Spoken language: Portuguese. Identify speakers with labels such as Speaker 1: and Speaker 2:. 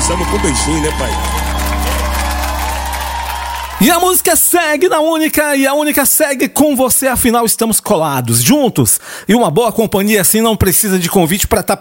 Speaker 1: Começamos com beijinho, né, pai?
Speaker 2: E a música segue na Única, e a Única segue com você, afinal estamos colados, juntos. E uma boa companhia assim não precisa de convite para estar